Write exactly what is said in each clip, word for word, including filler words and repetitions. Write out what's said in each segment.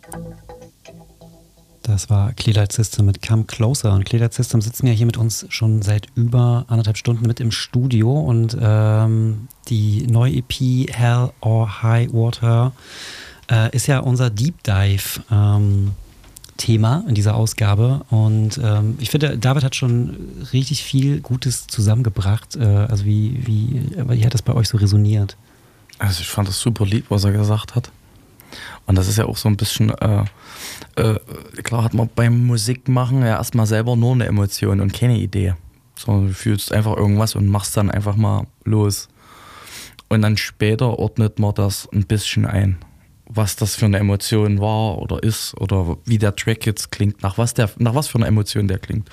Das war Clearlight System mit Come Closer. Und Clearlight System sitzen ja hier mit uns schon seit über anderthalb Stunden mit im Studio. Und ähm, die neue E P Hell or High Water äh, ist ja unser Deep Dive ähm, Thema in dieser Ausgabe. Und ähm, ich finde, David hat schon richtig viel Gutes zusammengebracht. Äh, also wie, wie, wie hat das bei euch so resoniert? Also ich fand das super lieb, was er gesagt hat. Und das ist ja auch so ein bisschen, äh, äh, klar hat man beim Musikmachen ja erstmal selber nur eine Emotion und keine Idee. Sondern du fühlst einfach irgendwas und machst dann einfach mal los. Und dann später ordnet man das ein bisschen ein. Was das für eine Emotion war oder ist oder wie der Track jetzt klingt, nach was, der, nach was für eine Emotion der klingt.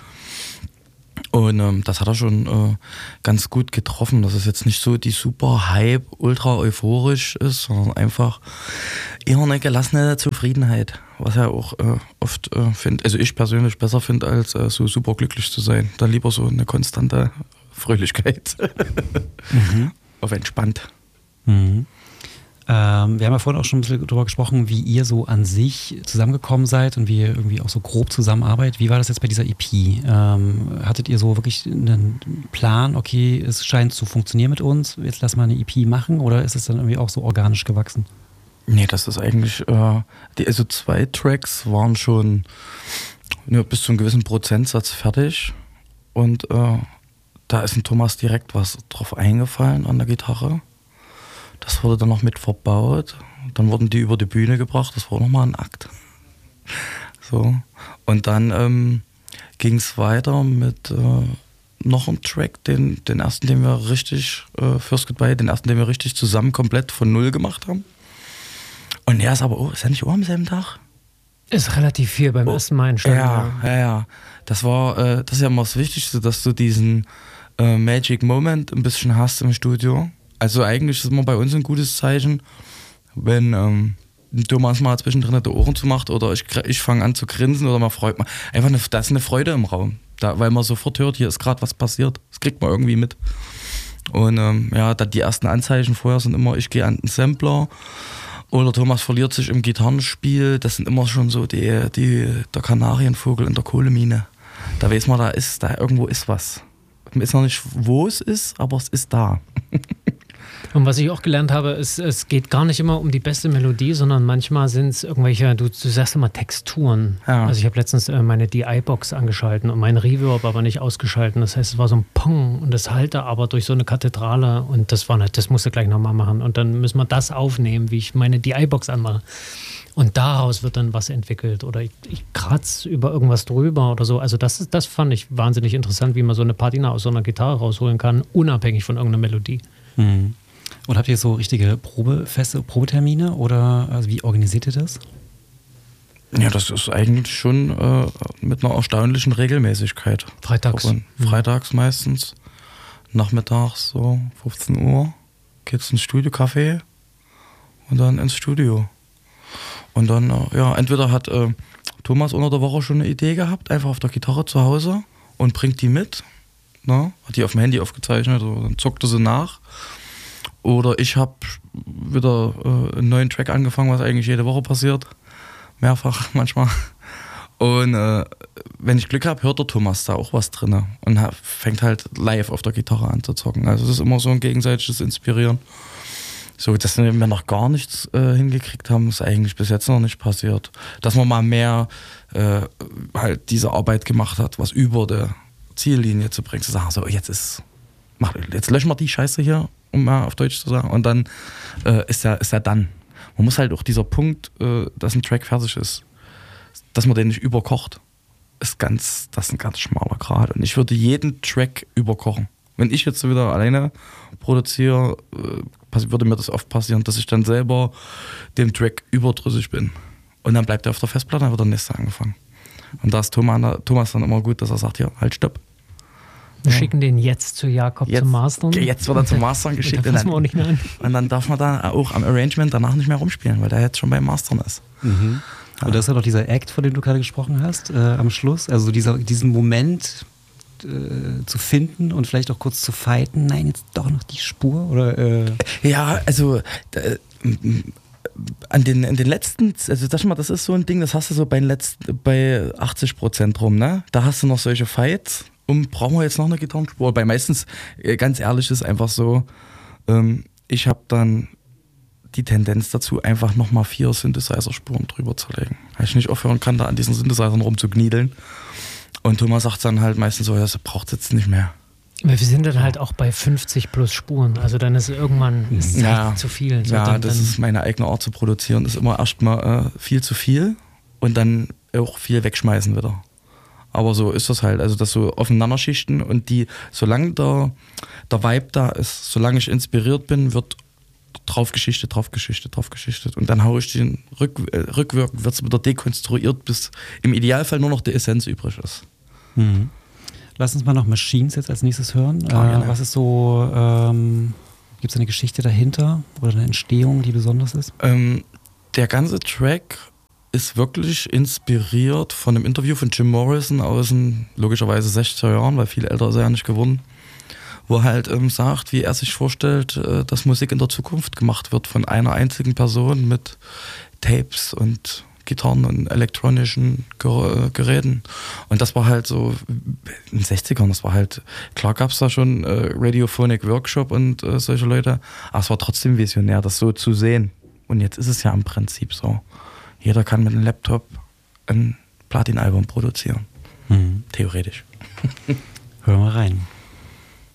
Und ähm, das hat er schon äh, ganz gut getroffen, dass es jetzt nicht so die super Hype, ultra euphorisch ist, sondern einfach eher eine gelassene Zufriedenheit, was er auch äh, oft äh, findet, also ich persönlich besser finde, als äh, so super glücklich zu sein. Dann lieber so eine konstante Fröhlichkeit. mhm. Auf entspannt. Mhm. Ähm, wir haben ja vorhin auch schon ein bisschen darüber gesprochen, wie ihr so an sich zusammengekommen seid und wie ihr irgendwie auch so grob zusammenarbeitet. Wie war das jetzt bei dieser E P? Ähm, hattet ihr so wirklich einen Plan, okay, es scheint zu funktionieren mit uns, jetzt lass mal eine E P machen, oder ist es dann irgendwie auch so organisch gewachsen? Nee, das ist eigentlich, äh, die, also zwei Tracks waren schon ja, bis zu einem gewissen Prozentsatz fertig und äh, da ist ein Thomas direkt was drauf eingefallen an der Gitarre. Das wurde dann noch mit verbaut. Dann wurden die über die Bühne gebracht. Das war nochmal ein Akt. So. Und dann ähm, ging es weiter mit äh, noch einem Track, den, den ersten, den wir richtig, äh, First Goodbye, den ersten, den wir richtig zusammen komplett von Null gemacht haben. Und er ist aber, oh, ist er nicht auch am selben Tag? Ist relativ viel beim oh, ersten Mal entstanden. Ja, ja, ja. Das war, äh, das ist ja immer das Wichtigste, dass du diesen äh, Magic Moment ein bisschen hast im Studio. Also eigentlich ist es immer bei uns ein gutes Zeichen, wenn ähm, Thomas mal zwischendrin die Ohren zumacht oder ich, ich fange an zu grinsen oder man freut man. Einfach eine, da ist eine Freude im Raum, da, weil man sofort hört, hier ist gerade was passiert. Das kriegt man irgendwie mit. Und ähm, ja, da die ersten Anzeichen vorher sind immer, ich gehe an den Sampler oder Thomas verliert sich im Gitarrenspiel. Das sind immer schon so die, die, der Kanarienvogel in der Kohlemine. Da weiß man, da ist, da irgendwo ist was. Man weiß noch nicht, wo es ist, aber es ist da. Und was ich auch gelernt habe, ist, es geht gar nicht immer um die beste Melodie, sondern manchmal sind es irgendwelche, du, du sagst immer Texturen. Ja. Also ich habe letztens äh, meine D I-Box angeschalten und meinen Reverb aber nicht ausgeschalten. Das heißt, es war so ein Pong und das hallte aber durch so eine Kathedrale und das war nicht, das musst du gleich nochmal machen. Und dann müssen wir das aufnehmen, wie ich meine D I-Box anmache. Und daraus wird dann was entwickelt oder ich, ich kratze über irgendwas drüber oder so. Also das, ist, das fand ich wahnsinnig interessant, wie man so eine Patina aus so einer Gitarre rausholen kann, unabhängig von irgendeiner Melodie. Mhm. Und habt ihr so richtige Probefeste, Probetermine oder also wie organisiert ihr das? Ja, das ist eigentlich schon äh, mit einer erstaunlichen Regelmäßigkeit. Freitags. Und freitags meistens, nachmittags so fünfzehn Uhr geht's ins Studio, Kaffee und dann ins Studio. Und dann, äh, ja, entweder hat äh, Thomas unter der Woche schon eine Idee gehabt, einfach auf der Gitarre zu Hause und bringt die mit. Ne? Hat die auf dem Handy aufgezeichnet, oder dann zockt er sie nach. Oder ich habe wieder äh, einen neuen Track angefangen, was eigentlich jede Woche passiert. Mehrfach manchmal. Und äh, wenn ich Glück habe, hört der Thomas da auch was drin. Und ha- fängt halt live auf der Gitarre an zu zocken. Also das ist immer so ein gegenseitiges Inspirieren. So, dass wir noch gar nichts äh, hingekriegt haben, ist eigentlich bis jetzt noch nicht passiert. Dass man mal mehr äh, halt diese Arbeit gemacht hat, was über der Ziellinie zu bringen. Zu sagen, so jetzt ist, mach, jetzt löschen wir die Scheiße hier, um mal auf Deutsch zu sagen. Und dann äh, ist er ist er dann. Man muss halt auch dieser Punkt, äh, dass ein Track fertig ist, dass man den nicht überkocht, ist ganz, das ist ein ganz schmaler Grad. Und ich würde jeden Track überkochen. Wenn ich jetzt wieder alleine produziere, äh, würde mir das oft passieren, dass ich dann selber dem Track überdrüssig bin. Und dann bleibt er auf der Festplatte, dann wird der nächste angefangen. Und da ist Thomas, Thomas dann immer gut, dass er sagt, ja, halt, stopp. Wir ja. schicken den jetzt zu Jakob jetzt, zum Mastern. Jetzt wird er zum Mastern geschickt. Und, dann und, dann, und dann darf man da auch am Arrangement danach nicht mehr rumspielen, weil der jetzt schon beim Mastern ist. Mhm. Ja. Und das ist ja doch dieser Act, von dem du gerade gesprochen hast, äh, am Schluss. Also dieser, diesen Moment äh, zu finden und vielleicht auch kurz zu fighten. Nein, jetzt doch noch die Spur? Oder, äh ja, also äh, an den, in den letzten, also sag mal, das ist so ein Ding, das hast du so bei, den letzten, bei achtzig Prozent rum, ne? Da hast du noch solche Fights und brauchen wir jetzt noch eine Gitarrenspur? Bei meistens, ganz ehrlich, ist einfach so, ähm, ich habe dann die Tendenz dazu, einfach nochmal vier Synthesizer-Spuren drüber zu legen. Weil ich nicht aufhören kann, da an diesen Synthesizern rumzugniedeln. Und Thomas sagt dann halt meistens so, ja, das braucht es jetzt nicht mehr. Wir sind dann halt auch bei fünfzig plus Spuren. Also dann ist irgendwann ist ja, halt zu viel. So ja, dann, das dann ist meine eigene Art zu produzieren. Das ist immer erstmal äh, viel zu viel und dann auch viel wegschmeißen wieder. Aber so ist das halt. Also das so aufeinanderschichten und die, solange der, der Vibe da ist, solange ich inspiriert bin, wird draufgeschichtet, draufgeschichtet, draufgeschichtet. Und dann haue ich den rück, äh, rückwirkend, wird es wieder dekonstruiert, bis im Idealfall nur noch die Essenz übrig ist. Mhm. Lass uns mal noch Machines jetzt als nächstes hören. Oh, äh, was ist so, ähm, gibt es eine Geschichte dahinter oder eine Entstehung, die besonders ist? Ähm, der ganze Track ist wirklich inspiriert von einem Interview von Jim Morrison aus den logischerweise sechziger Jahren, weil viel älter ist er ja nicht geworden, wo er halt ähm, sagt, wie er sich vorstellt, äh, dass Musik in der Zukunft gemacht wird von einer einzigen Person mit Tapes und Gitarren und elektronischen Ger- Geräten. Und das war halt so in den sechzigern, das war halt, klar gab es da schon äh, Radiophonic Workshop und äh, solche Leute, aber es war trotzdem visionär, das so zu sehen. Und jetzt ist es ja im Prinzip so. Jeder kann mit einem Laptop ein Platin-Album produzieren. Mhm. Theoretisch. Hören wir rein.